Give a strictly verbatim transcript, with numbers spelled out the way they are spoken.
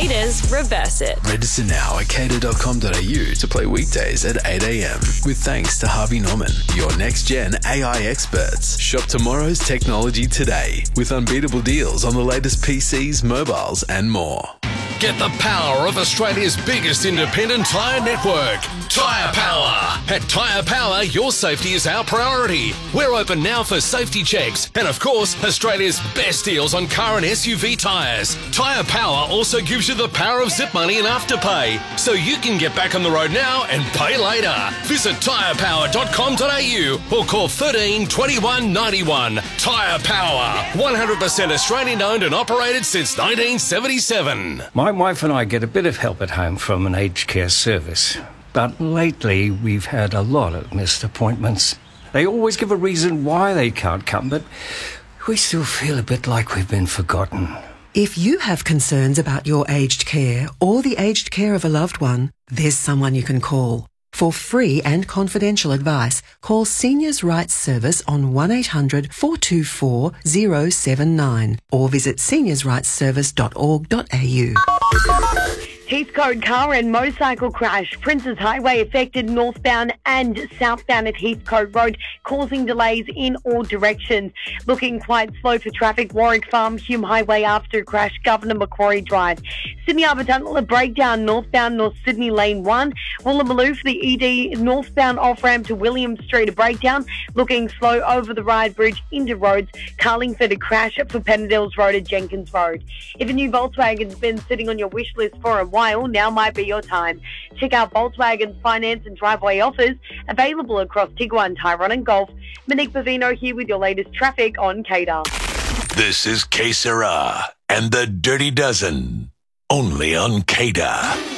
Kata's Reverse It. Register now at kata dot com dot a u to play weekdays at eight a.m. with thanks to Harvey Norman, your next-gen A I experts. Shop tomorrow's technology today with unbeatable deals on the latest P Cs, mobiles and more. Get the power of Australia's biggest independent tyre network, Tyre Power. At Tyre Power, your safety is our priority. We're open now for safety checks and, of course, Australia's best deals on car and S U V tyres. Tyre Power also gives you the power of zip money and afterpay, so you can get back on the road now and pay later. Visit tyre power dot com dot a u or call thirteen twenty-one ninety-one. Tyre Power, one hundred percent Australian owned and operated since nineteen seventy-seven. My wife and I get a bit of help at home from an aged care service, but lately we've had a lot of missed appointments. They always give a reason why they can't come, but we still feel a bit like we've been forgotten. If you have concerns about your aged care or the aged care of a loved one, there's someone you can call. For free and confidential advice, call Seniors Rights Service on one eight hundred four two four zero seven nine or visit seniors rights service dot org dot a u. Heathcote car and motorcycle crash. Princes Highway affected northbound and southbound at Heathcote Road, causing delays in all directions. Looking quite slow for traffic. Warwick Farm, Hume Highway after crash, Governor Macquarie Drive. Sydney Harbour Tunnel, a breakdown northbound North Sydney Lane one. Woolloomooloo for the E D northbound off-ramp to William Street, a breakdown. Looking slow over the Ryde Bridge into Rhodes. Carlingford, a crash for Pennadills Road at Jenkins Road. If a new Volkswagen's been sitting on your wish list for a while, now might be your time. Check out Volkswagen's finance and driveway offers available across Tiguan, Tyrone and Golf. Monique Bavino here with your latest traffic on Kata. This is K Sarah and the Dirty Dozen, only on Kata.